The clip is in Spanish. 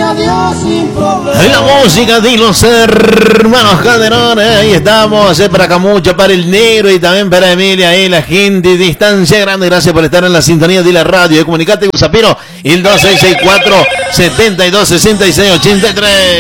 La música de los hermanos Calderón, ahí estamos, para Camucha, para el negro y también para Emilia, ahí la gente, distancia grande, gracias por estar en la sintonía de la radio, comunicate con Zapiro, el 2664-726683.